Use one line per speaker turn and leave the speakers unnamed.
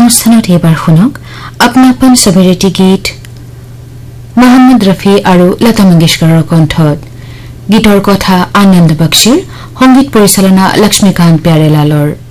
অনুষ্ঠানত এবাৰ শুনক আপনাপন সবেৰেটি গীত মোহাম্মদ ৰফি আৰু লতা মংগেশকৰৰ কণ্ঠত গীতৰ কথা আনন্দ বক্সিৰ সংগীত পৰিচালনা লক্ষ্মীকান্ত প্যাৰেলালৰ